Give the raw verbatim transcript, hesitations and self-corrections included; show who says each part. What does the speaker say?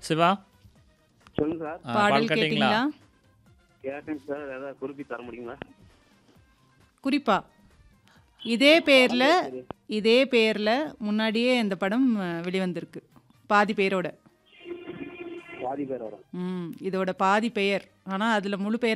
Speaker 1: சிவா
Speaker 2: சொல்லுங்க சார்.
Speaker 1: ஆ,
Speaker 3: பாடல்
Speaker 1: பால் கேட்டிங்களா?
Speaker 3: கேட்டிங்களா?
Speaker 2: கேட்டேன் சார். ஏதாவது குறிப்பி தர முடியுங்களா?
Speaker 3: குறிப்பா இதே பேரில் இதே பேரில் முன்னாடியே இந்த படம் அஹ், வெளிவந்திருக்கு பாதி பேரோட.
Speaker 2: பாதி பேர் வரும்.
Speaker 3: ம் இதோட பாதி பெயர் ஆனால் அதில் முழு பெயர்